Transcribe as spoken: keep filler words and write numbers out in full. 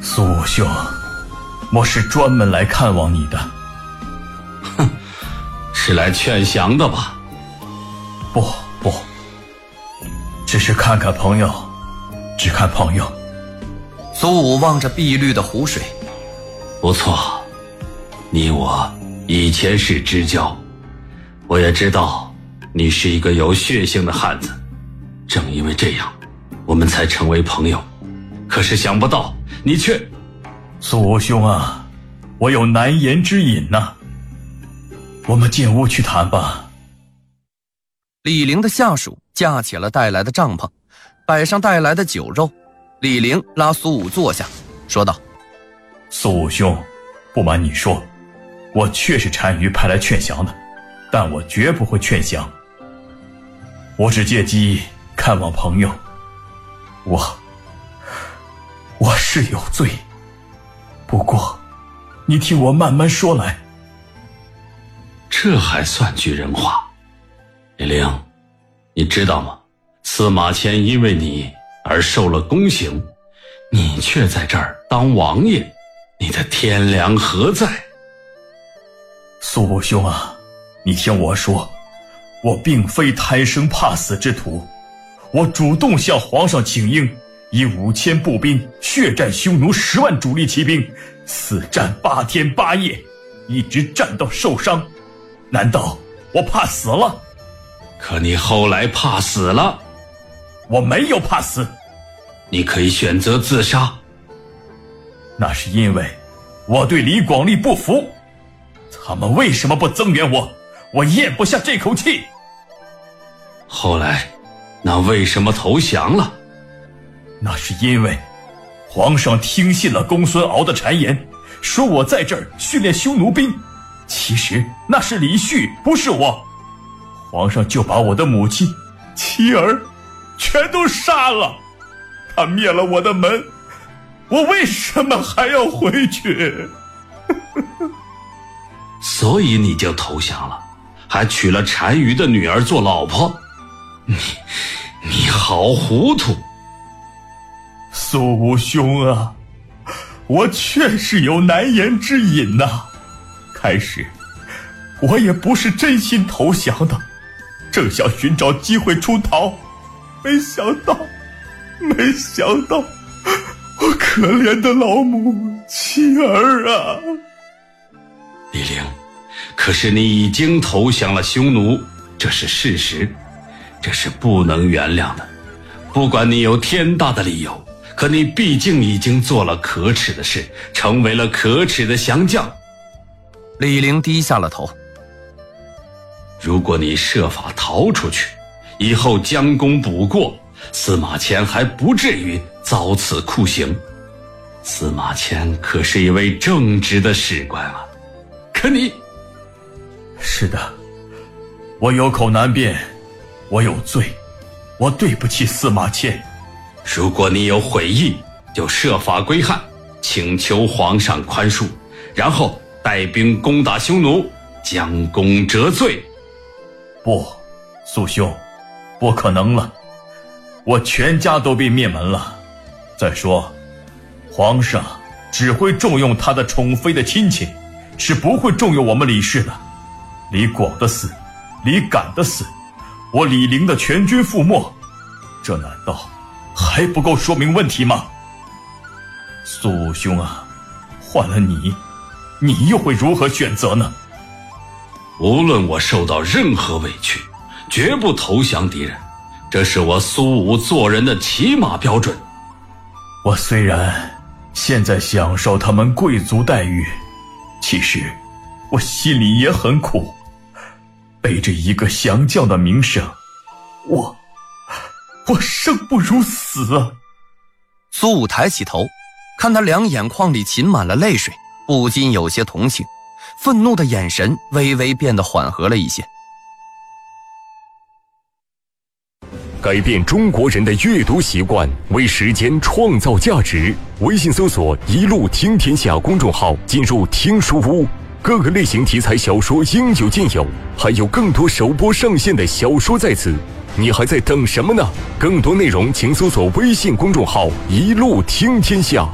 苏武兄，我是专门来看望你的。 哼，是来劝降的吧？ 不不，只是看看朋友，只看朋友。 苏武望着碧绿的湖水， 不错，你我以前是知交，我也知道你是一个有血性的汉子，正因为这样，我们才成为朋友。可是想不到你却…… 苏武兄啊，我有难言之隐呐、啊。我们进屋去谈吧。 李陵的下属架起了带来的帐篷，摆上带来的酒肉。李陵拉苏武坐下，说道： 苏武兄，不瞒你说，我确是单于派来劝降的，但我绝不会劝降。我只借机看望朋友。我我是有罪，不过你听我慢慢说来。 这还算句人话。李陵，你知道吗？司马迁因为你而受了宫刑，你却在这儿当王爷，你的天良何在？ 苏武兄啊，你听我说，我并非贪生怕死之徒，我主动向皇上请缨，以五千步兵血战匈奴十万主力骑兵，死战八天八夜，一直战到受伤。难道我怕死了？ 可你后来怕死了。 我没有怕死。 你可以选择自杀。 那是因为我对李广利不服，他们为什么不增援我？我咽不下这口气。 后来那为什么投降了？ 那是因为皇上听信了公孙敖的谗言，说我在这儿训练匈奴兵，其实那是李旭，不是我。皇上就把我的母亲妻儿全都杀了，他灭了我的门，我为什么还要回去？ 所以你就投降了，还娶了单于的女儿做老婆。你你好糊涂。 苏武兄啊，我确实有难言之隐呐、啊。开始我也不是真心投降的，正想寻找机会出逃，没想到没想到我可怜的老母妻儿啊。 李陵，可是你已经投降了匈奴，这是事实，这是不能原谅的。不管你有天大的理由，可你毕竟已经做了可耻的事，成为了可耻的降将。 李陵低下了头。 如果你设法逃出去，以后将功补过，司马迁还不至于遭此酷刑。司马迁可是一位正直的史官啊，可你…… 是的，我有口难辩，我有罪，我对不起司马迁。 如果你有悔意，就设法归汉，请求皇上宽恕，然后带兵攻打匈奴，将功折罪。 不，苏兄，不可能了，我全家都被灭门了。再说，皇上只会重用他的宠妃的亲戚，是不会重用我们李氏的。李广的死，李敢的死，我李陵的全军覆没，这难道还不够说明问题吗？苏武兄啊，换了你，你又会如何选择呢？ 无论我受到任何委屈，绝不投降敌人，这是我苏武做人的起码标准。 我虽然现在享受他们贵族待遇，其实我心里也很苦，背着一个降将的名声，我我生不如死啊！ 苏武抬起头，看他两眼眶里噙满了泪水，不禁有些同情，愤怒的眼神微微变得缓和了一些。 改变中国人的阅读习惯，为时间创造价值。微信搜索“一路听天下”公众号，进入听书屋，各个类型题材小说应有尽有，还有更多首播上线的小说在此。你还在等什么呢？更多内容请搜索微信公众号“一路听天下”。